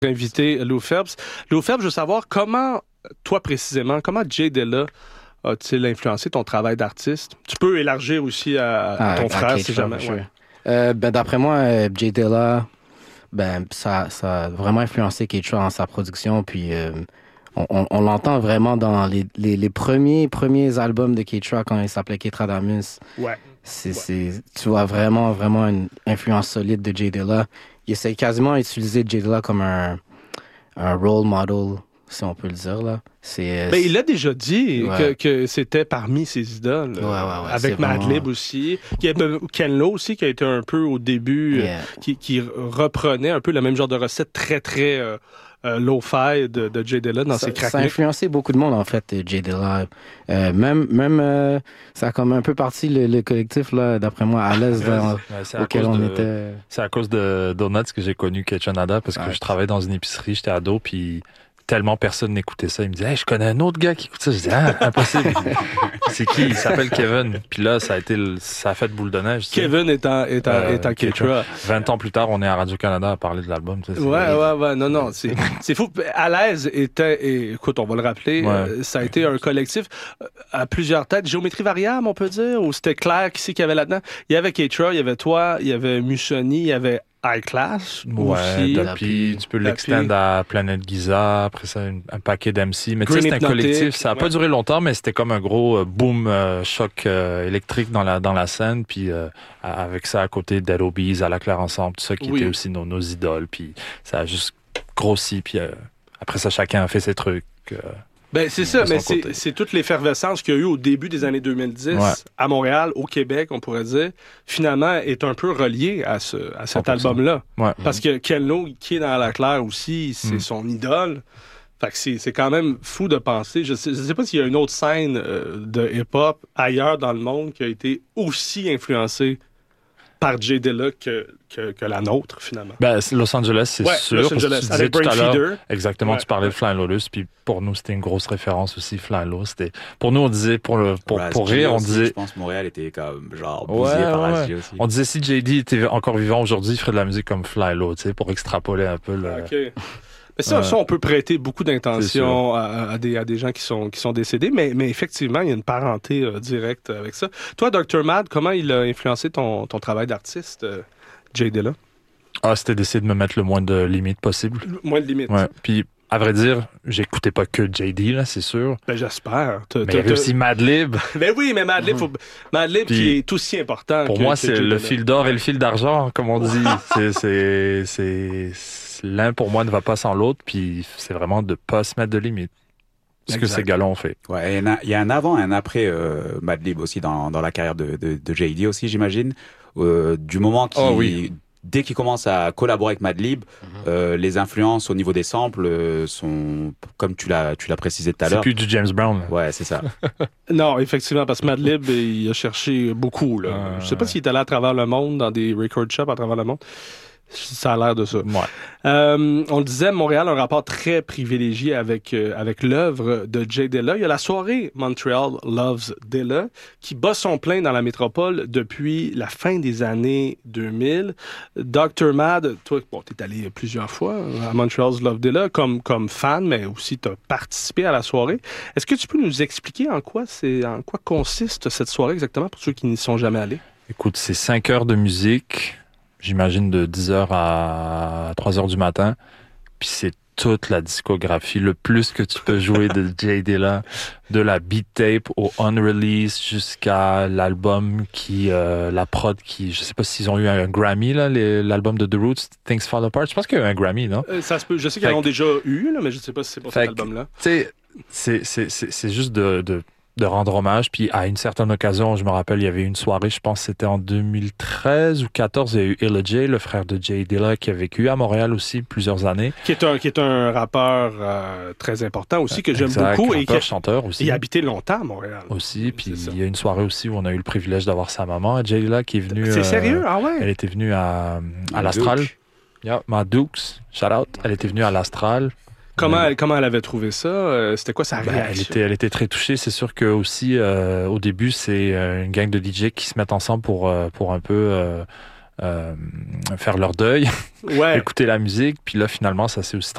invité Lou Phelps. Lou Phelps, je veux savoir comment, toi précisément, comment Jay Dilla a-t-il influencé ton travail d'artiste? Tu peux élargir aussi à ton frère si jamais. Ouais. D'après moi, Jay Dilla, ça a vraiment influencé Keitra dans sa production. Puis on l'entend vraiment dans les premiers albums de Keitra quand il s'appelait Ketradamus. Ouais. Tu vois vraiment une influence solide de Jay Dilla. Il essaie quasiment d'utiliser Jay Dilla comme un role model, si on peut le dire, là. Il a déjà dit que c'était parmi ses idoles. Avec Madlib aussi. Il y a Ken Lo aussi, qui a été un peu au début, qui reprenait un peu le même genre de recette très, très lo-fi de Jay Dilla dans ses craquettes. Ça a influencé beaucoup de monde, en fait, Jay Dilla. Même ça a comme un peu parti le collectif, là, d'après moi, à l'aise auquel on était. C'est à cause de Donuts que j'ai connu Ketchanada, parce que je travaillais dans une épicerie, j'étais ado, puis tellement personne n'écoutait ça. Il me disait, hey, je connais un autre gars qui écoute ça. Je disais, impossible. C'est qui? Il s'appelle Kevin. Puis là, ça a fait boule de neige. Kevin étant Keitra. 20 ans plus tard, on est à Radio-Canada à parler de l'album. Ouais. Non. C'est fou. À l'aise écoute, on va le rappeler, ça a été un collectif à plusieurs têtes. Géométrie variable, on peut dire, ou c'était clair qui c'est qu'il y avait là-dedans? Il y avait Keitra, il y avait toi, il y avait Musoni, il y avait High Class aussi. Puis tu peux l'extendre à Planète Giza, après ça, un paquet d'MC. Mais tu sais, c'est un collectif. Ça n'a pas duré longtemps, mais c'était comme un gros boom, choc électrique dans la scène. Puis avec ça, à côté Dead Obies, à la Claire Ensemble, tout ça qui était aussi nos idoles. Puis ça a juste grossi. Puis après ça, chacun a fait ses trucs. C'est ça, mais c'est toute l'effervescence qu'il y a eu au début des années 2010 à Montréal, au Québec, on pourrait dire, finalement, est un peu relié à cet album-là. Ouais. Parce que Ken Lo, qui est dans La Claire aussi, c'est son idole. Fait que c'est quand même fou de penser. Je sais pas s'il y a une autre scène de hip-hop ailleurs dans le monde qui a été aussi influencée par Jay Dilla que la nôtre, finalement. Los Angeles, c'est sûr. Los Angeles, avec Brain Feeder. Exactement, tu parlais de Flying Lotus, puis pour nous, c'était une grosse référence aussi, Flying Lotus. Pour nous, on disait, pour rire, on disait... Je pense que Montréal était comme, genre, bousillé par Asie aussi. On disait, si JD était encore vivant aujourd'hui, il ferait de la musique comme Flying Lotus, tu sais, pour extrapoler un peu le... OK. Mais ça, on peut prêter beaucoup d'intentions à des gens qui sont décédés, mais effectivement, il y a une parenté directe avec ça. Toi, Dr. Mad, comment il a influencé ton travail d'artiste, Jay Dilla? C'était d'essayer de me mettre le moins de limites possible. Le moins de limites. Ouais. Puis, à vrai dire, j'écoutais pas que JD, là, c'est sûr. J'espère. Mais il y avait aussi Madlib. Oui, mais Madlib, Madlib qui est aussi important. Pour moi, c'est le fil d'or et le fil d'argent, comme on dit. c'est l'un, pour moi, ne va pas sans l'autre, puis c'est vraiment de pas se mettre de limites. Ce que ces gars-là ont fait. Ouais, il y a un avant et un après Madlib aussi dans la carrière de JD aussi, j'imagine. Du moment dès qu'il commence à collaborer avec Madlib, les influences au niveau des samples sont, comme tu l'as précisé tout à l'heure. C'est plus du James Brown. Là. Ouais, c'est ça. Non, effectivement, parce que Madlib, il a cherché beaucoup. Là. Je sais pas s'il est allé à travers le monde, dans des record shops à travers le monde. Ça a l'air de ça. Ouais. On le disait, Montréal a un rapport très privilégié avec l'œuvre de Jay Dilla. Il y a la soirée Montreal Loves Dilla qui bat son plein dans la métropole depuis la fin des années 2000. Dr. Mad, toi, t'es allé plusieurs fois à Montreal's Love Dilla comme fan, mais aussi t'as participé à la soirée. Est-ce que tu peux nous expliquer en quoi consiste cette soirée exactement pour ceux qui n'y sont jamais allés? Écoute, c'est 5 heures de musique. J'imagine de 10h à 3h du matin. Puis c'est toute la discographie, le plus que tu peux jouer de Jay Dilla, de la beat tape au unrelease jusqu'à l'album la prod qui, je sais pas s'ils ont eu un Grammy, là, l'album de The Roots, Things Fall Apart. Je pense qu'il y a eu un Grammy, non? Ça se peut. Je sais qu'ils en ont déjà eu, là, mais je sais pas si c'est pour cet album-là. Tu sais, c'est juste de rendre hommage. Puis à une certaine occasion, je me rappelle, il y avait une soirée, je pense que c'était en 2013 ou 2014, il y a eu Illa J, le frère de Jay Dilla, qui a vécu à Montréal aussi plusieurs années. Qui est un rappeur très important aussi, que j'aime beaucoup. Et chanteur aussi. Il a habité longtemps à Montréal. Aussi, puis il y a une soirée aussi où on a eu le privilège d'avoir sa maman, Jay Dilla, qui est venue... C'est sérieux? Ah ouais? Elle était venue à l'Astral. Ma Dukes, shout out. Elle était venue à l'Astral. Comment elle avait trouvé ça? C'était quoi sa réaction? Elle était très touchée. C'est sûr que aussi au début, c'est une gang de DJ qui se mettent ensemble pour un peu faire leur deuil, ouais. écouter la musique, puis là finalement ça s'est aussi